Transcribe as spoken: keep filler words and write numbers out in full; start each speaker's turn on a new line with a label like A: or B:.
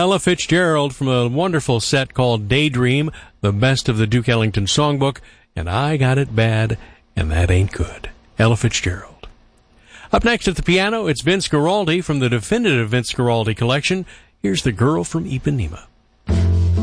A: Ella Fitzgerald from a wonderful set called Daydream, the best of the Duke Ellington songbook, and I Got It Bad, and That Ain't Good. Ella Fitzgerald. Up next at the piano, it's Vince Guaraldi from the definitive Vince Guaraldi collection. Here's The Girl from Ipanema.